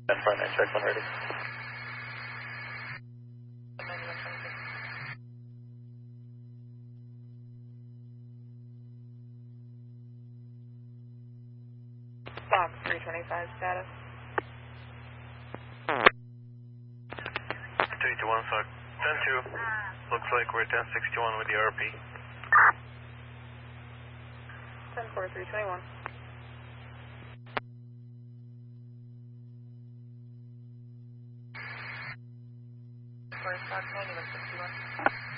That's fine, I check when ready. Box 325 status. 321, so 10-2. Looks like we're 1061 with the RP. 10-4, 321. First box 9161.